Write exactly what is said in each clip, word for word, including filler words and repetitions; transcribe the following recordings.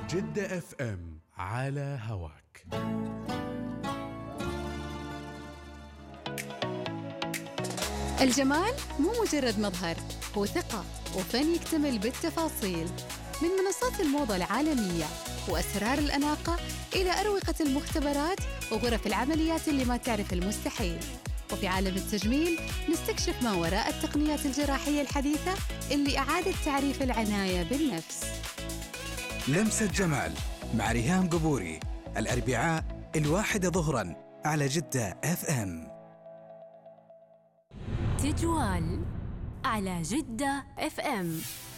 جدة اف ام على هواك. الجمال مو مجرد مظهر، هو ثقة وفن يكتمل بالتفاصيل. من منصات الموضة العالمية وأسرار الأناقة إلى أروقة المختبرات وغرف العمليات اللي ما تعرف المستحيل. وفي عالم التجميل نستكشف ما وراء التقنيات الجراحية الحديثة اللي أعادت تعريف العناية بالنفس. لمسة جمال مع ريهام قبوري، الأربعاء الواحدة ظهراً على جدة اف ام. تجوال على جدة اف ام.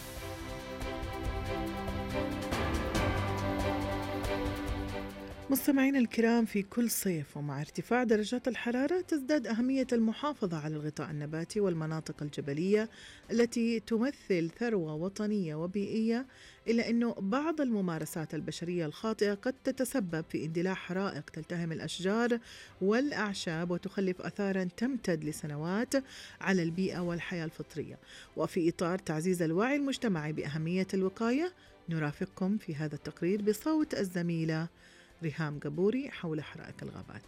مستمعينا الكرام، في كل صيف ومع ارتفاع درجات الحرارة تزداد أهمية المحافظة على الغطاء النباتي والمناطق الجبلية التي تمثل ثروة وطنية وبيئية، إلا أنه بعض الممارسات البشرية الخاطئة قد تتسبب في اندلاع حرائق تلتهم الأشجار والأعشاب وتخلف أثاراً تمتد لسنوات على البيئة والحياة الفطرية. وفي إطار تعزيز الوعي المجتمعي بأهمية الوقاية، نرافقكم في هذا التقرير بصوت الزميلة ريهام قبوري حول حرائق الغابات.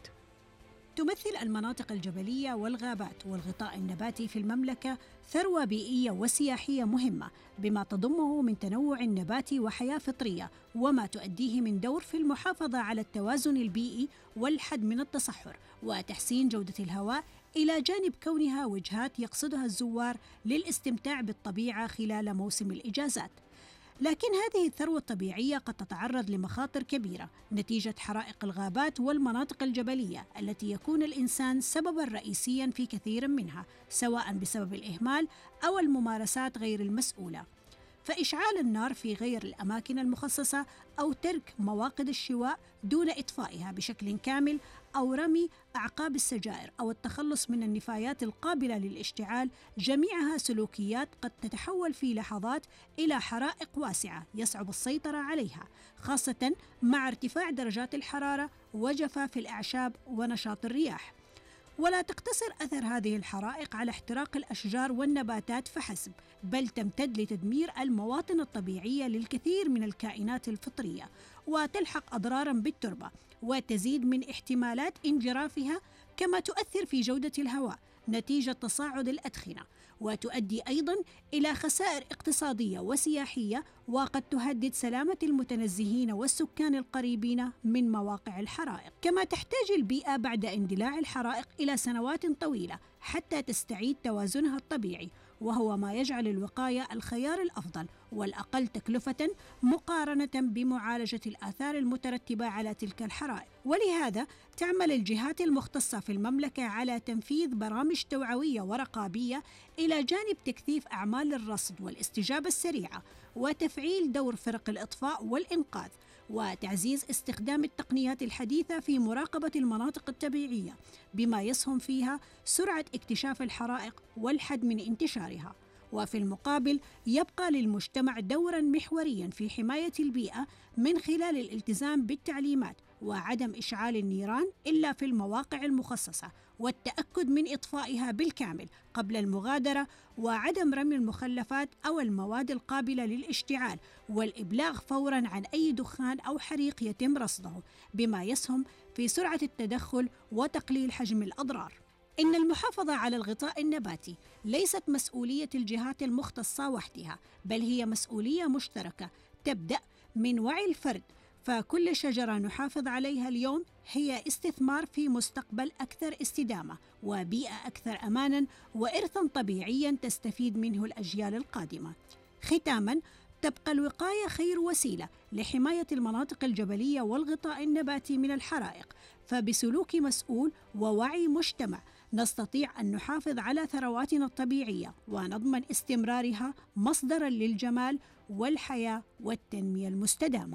تمثل المناطق الجبلية والغابات والغطاء النباتي في المملكة ثروة بيئية وسياحية مهمة بما تضمه من تنوع نباتي وحياة فطرية، وما تؤديه من دور في المحافظة على التوازن البيئي والحد من التصحر وتحسين جودة الهواء، إلى جانب كونها وجهات يقصدها الزوار للاستمتاع بالطبيعة خلال موسم الإجازات. لكن هذه الثروة الطبيعية قد تتعرض لمخاطر كبيرة نتيجة حرائق الغابات والمناطق الجبلية التي يكون الإنسان سبباً رئيسياً في كثير منها، سواء بسبب الإهمال أو الممارسات غير المسؤولة. فإشعال النار في غير الأماكن المخصصة أو ترك مواقد الشواء دون إطفائها بشكل كامل أو رمي أعقاب السجائر أو التخلص من النفايات القابلة للاشتعال، جميعها سلوكيات قد تتحول في لحظات إلى حرائق واسعة يصعب السيطرة عليها، خاصة مع ارتفاع درجات الحرارة وجفاف الأعشاب ونشاط الرياح. ولا تقتصر أثر هذه الحرائق على احتراق الأشجار والنباتات فحسب، بل تمتد لتدمير المواطن الطبيعية للكثير من الكائنات الفطرية، وتلحق أضراراً بالتربة وتزيد من احتمالات انجرافها، كما تؤثر في جودة الهواء نتيجة تصاعد الأدخنة، وتؤدي أيضاً إلى خسائر اقتصادية وسياحية، وقد تهدد سلامة المتنزهين والسكان القريبين من مواقع الحرائق. كما تحتاج البيئة بعد اندلاع الحرائق إلى سنوات طويلة حتى تستعيد توازنها الطبيعي، وهو ما يجعل الوقاية الخيار الأفضل والأقل تكلفة مقارنة بمعالجة الآثار المترتبة على تلك الحرائق. ولهذا تعمل الجهات المختصة في المملكة على تنفيذ برامج توعوية ورقابية إلى جانب تكثيف أعمال الرصد والاستجابة السريعة وتفعيل دور فرق الإطفاء والإنقاذ، وتعزيز استخدام التقنيات الحديثة في مراقبة المناطق الطبيعية بما يسهم فيها سرعة اكتشاف الحرائق والحد من انتشارها. وفي المقابل يبقى للمجتمع دورا محوريا في حماية البيئة من خلال الالتزام بالتعليمات وعدم إشعال النيران إلا في المواقع المخصصة، والتأكد من إطفائها بالكامل قبل المغادرة، وعدم رمي المخلفات أو المواد القابلة للاشتعال، والإبلاغ فوراً عن أي دخان أو حريق يتم رصده بما يسهم في سرعة التدخل وتقليل حجم الأضرار. إن المحافظة على الغطاء النباتي ليست مسؤولية الجهات المختصة وحدها، بل هي مسؤولية مشتركة تبدأ من وعي الفرد، فكل شجرة نحافظ عليها اليوم هي استثمار في مستقبل أكثر استدامة وبيئة أكثر أماناً وإرثاً طبيعياً تستفيد منه الأجيال القادمة. ختاماً، تبقى الوقاية خير وسيلة لحماية المناطق الجبلية والغطاء النباتي من الحرائق، فبسلوك مسؤول ووعي مجتمع نستطيع أن نحافظ على ثرواتنا الطبيعية ونضمن استمرارها مصدراً للجمال والحياة والتنمية المستدامة.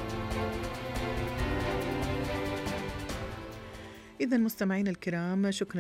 إذن مستمعين الكرام، شكرا